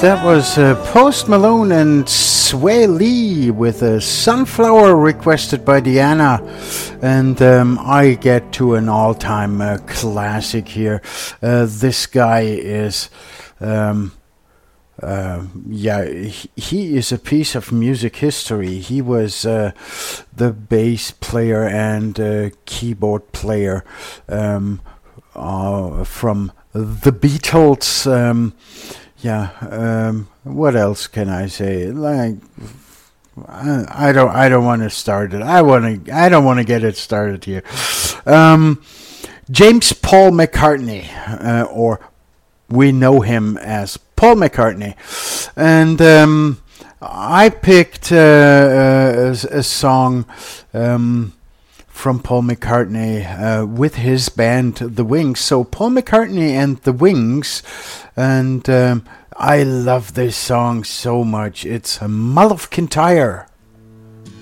That was Post Malone and Sway Lee with a Sunflower requested by Diana. And I get to an all-time classic here. This guy is... he is a piece of music history. He was the bass player and keyboard player from the Beatles. What else can I say? Like, I don't want to start it. I don't want to get it started here. James Paul McCartney, or we know him as Paul McCartney, and I picked a song from Paul McCartney with his band The Wings. So Paul McCartney and The Wings, and I love this song so much. It's Mull of Kintyre.